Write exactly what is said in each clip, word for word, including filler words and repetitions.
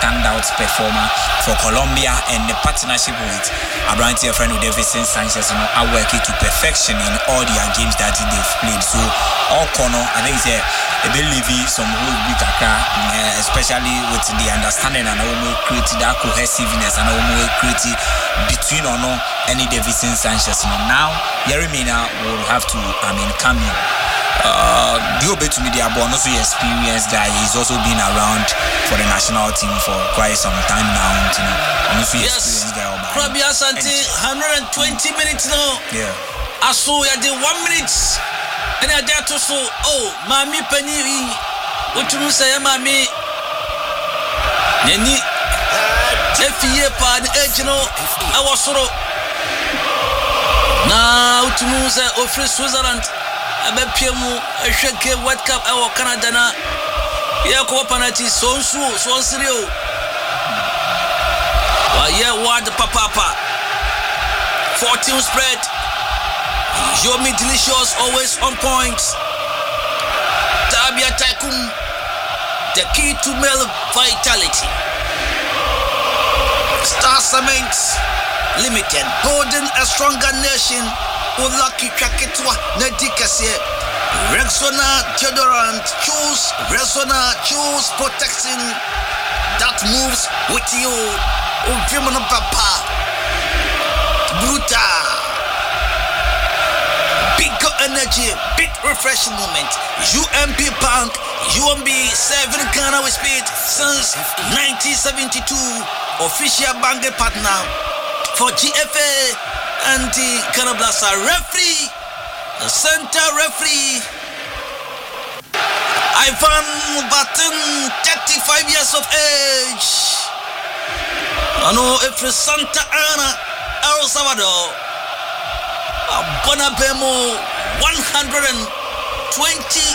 standout performer for Colombia, and the partnership with Abranti, a friend with Davidson Sanchez, you know, are working to perfection in all their games that they've played. So all corner, I think they a bit leaving some whole big Accra, especially with the understanding and how we create that cohesiveness and how we create between or no any Davidson Sanchez. You know, now Yerry Mina will have to, I mean, come in. Uh, the obey to me, the Abon also experienced guy. He's also been around for the national team for quite some time now. You know, also yes. experienced guy. Probably Asante, one hundred twenty minutes now. Yeah. I saw you did one minute, and I did to so. Oh, Mami Penny, what you say, Mami? Nani, F E A pan, you know, I was so. Now to move over Switzerland. Abe piemu ehweke World Cup ewo Canada na ye ko penalty so so so serio wa ye ward papa fourteen spread. Yomi Delicious always on point. Tabia Takum, the key to male vitality. Star Cement Limited, building a stronger nation. Lucky Chaketwa Nedikase Rexona deodorant, choose Rexona, choose protection that moves with you. Ujimana Papa Bruta Big energy, big refreshing moment. U M P Bank, U M B serving Ghana with speed since nineteen seventy-two. Official banking partner for G F A. And the Ghana Blaster referee, the center referee, Ivan Batten, thirty-five years of age. I know if it's Santa Ana, El Salvador, Bonabemo, one hundred twenty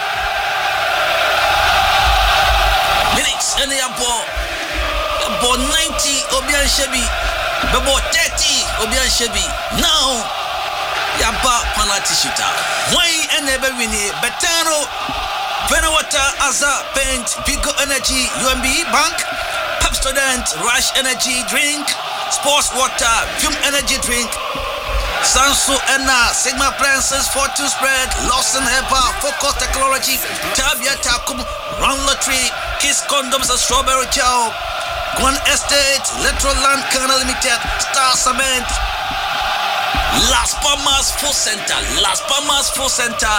minutes, and they are about ninety, Obian Shebi. About thirty Obian Shebi. Now Yaba penalty shooter. Why and never win it? Betano Venawater Aza Paint Pico Energy U M B Bank Pep Student Rush Energy Drink Sports Water Fume Energy Drink Sansu Enna Sigma Princess Fortune Spread Lawson Hepa Focus Technology Tabia Takum Run Lottery Kiss Condoms and Strawberry Chow One Estate, Letroland Canal Limited, Star Cement, Las Palmas Full Center, Las Palmas Full Center.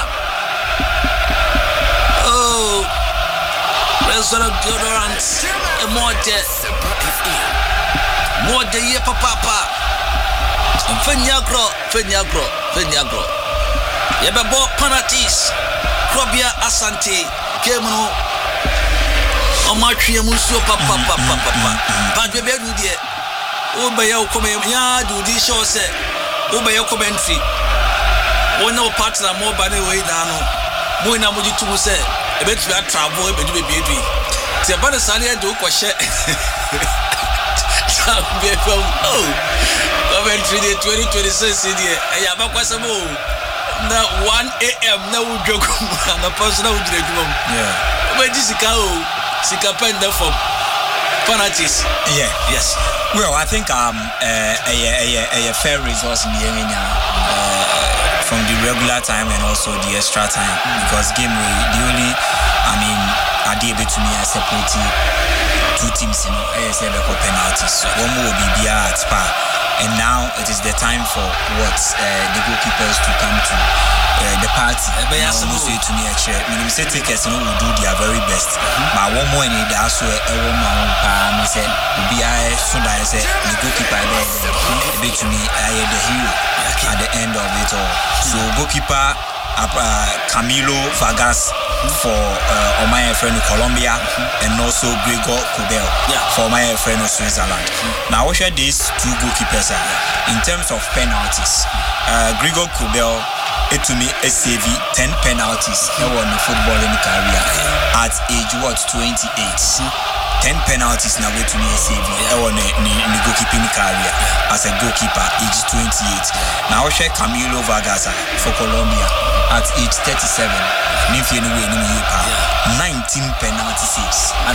Oh, Resonant deodorant, a more de, more de ye papa, Fenyagro, Fenyagro, Fenyagro. Yebabo Panatis, Krobia Asante, Kemuno. Omatri muso papa papa papa but we be do there obe ya come ya do this show say obe ya commentary one no partner mo ba na we na no mo na mo jitu say e be to travel e be do be be say ba na sale do ko hye be from oh commentary day twenty twenty-six there e ya ba kwase mo na one a m na wo dwogu na personal wo dire dwum yeah obe jisika o Sika penda for penalties. Yeah, yes. Well, I think um uh, a, a, a, a fair resource in the area uh, from the regular time and also the extra time because game we the only I mean I did it to me I separate two teams in A S L penalties. One more will be at par. And now it is the time for what uh, the goalkeepers to come to uh, the party. I almost say to me, I say takers will do their very best. But one more in it, I saw a woman who said, "Be I soon I said the goalkeeper there, be to me, I am the hero at the end of it all." So goalkeeper uh, Camilo Vargas for uh, my friend of Colombia and also Gregor Kobel yeah. for my friend of Switzerland. Mm-hmm. Now, what are these two goalkeepers are? In terms of penalties, uh, Gregor Kobel, it to me, a C V ten penalties he won the footballing career at age what twenty-eight. ten penalties now way to me a C V he won the goalkeeping career as a goalkeeper age twenty-eight. Now, what are Camilo Vargas for Colombia at age thirty-seven? nineteen penalty saves.